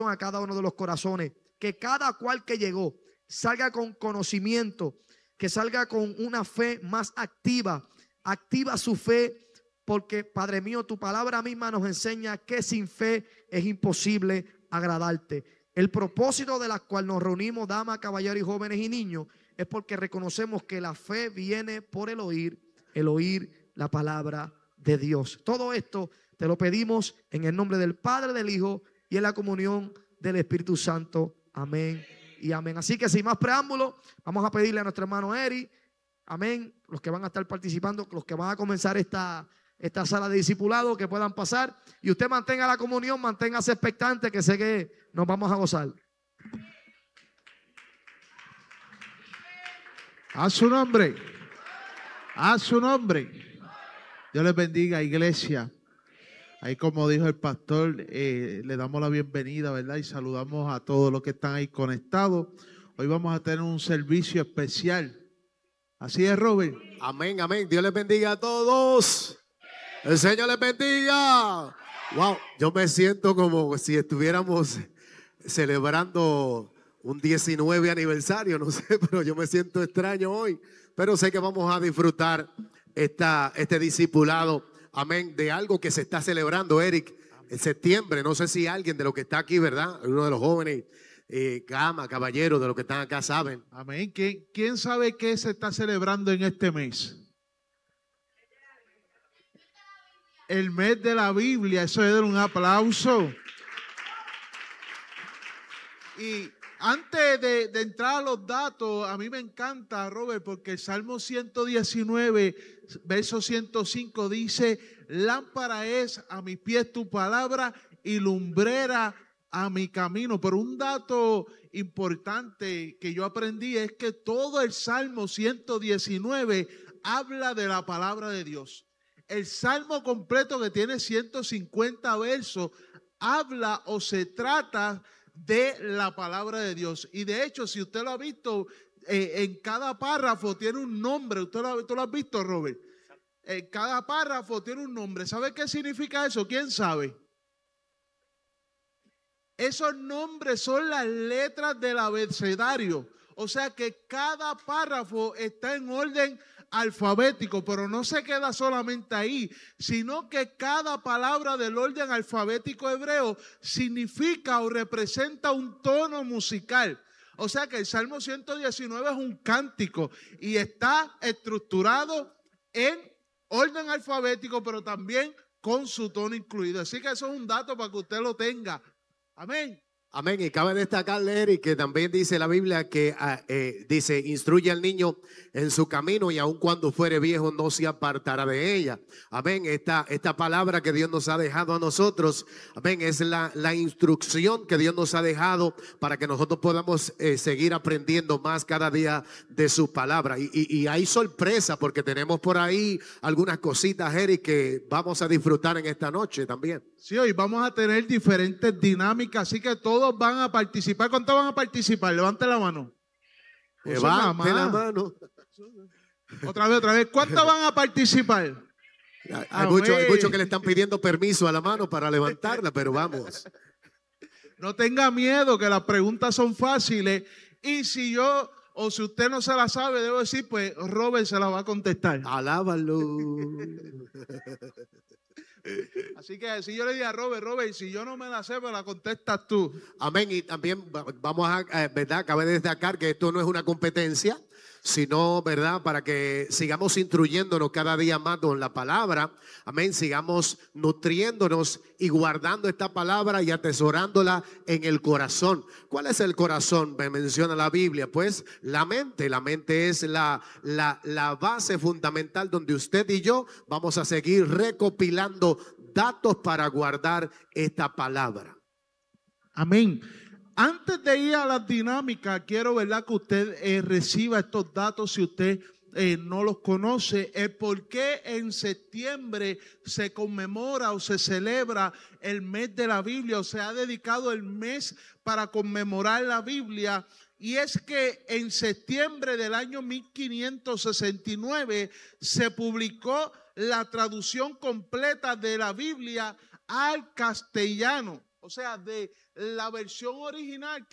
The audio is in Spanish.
a cada uno de los corazones, que cada cual que llegó salga con conocimiento, que salga con una fe más activa. Activa su fe, porque Padre mío, tu palabra misma nos enseña que sin fe es imposible agradarte. El propósito de la cual nos reunimos, damas, caballeros y jóvenes y niños, es porque reconocemos que la fe viene por el oír la palabra de Dios. Todo esto te lo pedimos en el nombre del Padre, del Hijo y en la comunión del Espíritu Santo. Amén y amén. Así que sin más preámbulos, vamos a pedirle a nuestro hermano Eri, amén, los que van a estar participando, los que van a comenzar esta sala de discipulado, que puedan pasar. Y usted mantenga la comunión, manténgase expectante, que sé que nos vamos a gozar. A su nombre. A su nombre. Dios les bendiga, iglesia. Ahí, como dijo el pastor, le damos la bienvenida, ¿verdad? Y saludamos a todos los que están ahí conectados. Hoy vamos a tener un servicio especial. Así es, Robert. Amén, amén. Dios les bendiga a todos. El Señor les bendiga. Wow, yo me siento como si estuviéramos celebrando un 19 aniversario, no sé, pero yo me siento extraño hoy. Pero sé que vamos a disfrutar este discipulado, amén, de algo que se está celebrando, Eric, en septiembre. No sé si alguien de los que está aquí, ¿verdad? Uno de los jóvenes, Gama, caballeros, de los que están acá saben. Amén. ¿Quién sabe qué se está celebrando en este mes? El mes de la Biblia. Eso es un aplauso. Y antes de entrar a los datos, a mí me encanta, Robert, porque el Salmo 119, verso 105 dice: lámpara es a mis pies tu palabra y lumbrera a mi camino. Pero un dato importante que yo aprendí es que todo el Salmo 119 habla de la palabra de Dios. El Salmo completo, que tiene 150 versos, habla o se trata de la palabra de Dios. Y de hecho, si usted lo ha visto, en cada párrafo tiene un nombre. ¿Tú lo has visto, Robert? En cada párrafo tiene un nombre. ¿Sabe qué significa eso? ¿Quién sabe? Esos nombres son las letras del abecedario. O sea que cada párrafo está en orden alfabético, pero no se queda solamente ahí, sino que cada palabra del orden alfabético hebreo significa o representa un tono musical. O sea que el Salmo 119 es un cántico y está estructurado en orden alfabético, pero también con su tono incluido. Así que eso es un dato para que usted lo tenga. Amén. Amén. Y cabe destacarle, Eric, que también dice la Biblia que dice: instruye al niño en su camino y aun cuando fuere viejo no se apartará de ella. Amén. Esta palabra que Dios nos ha dejado a nosotros, amén, es la instrucción que Dios nos ha dejado para que nosotros podamos seguir aprendiendo más cada día de su palabra. Y hay sorpresa, porque tenemos por ahí algunas cositas, Eric, que vamos a disfrutar en esta noche también. Sí, hoy vamos a tener diferentes dinámicas, así que todos van a participar. ¿Cuántos van a participar? Levante la mano. Levante la mano. Otra vez. ¿Cuántos van a participar? Hay muchos que le están pidiendo permiso a la mano para levantarla, pero vamos. No tenga miedo, que las preguntas son fáciles. Y si usted no se la sabe, debo decir, pues Robert se la va a contestar. Alábalo. Así que si yo le digo a Robert, si yo no me la sé, me la contestas tú. Amén. Y también vamos a, ¿verdad? Cabe destacar que esto no es una competencia, sino, ¿verdad?, para que sigamos instruyéndonos cada día más con la palabra. Amén. Sigamos nutriéndonos y guardando esta palabra y atesorándola en el corazón. ¿Cuál es el corazón? Me menciona la Biblia. Pues la mente. La mente es la base fundamental donde usted y yo vamos a seguir recopilando datos para guardar esta palabra. Amén. Antes de ir a las dinámicas, quiero, ¿verdad?, que usted reciba estos datos si usted no los conoce. El por qué en septiembre se conmemora o se celebra el mes de la Biblia, o se ha dedicado el mes para conmemorar la Biblia. Y es que en septiembre del año 1569 se publicó la traducción completa de la Biblia al castellano. o sea, de la versión original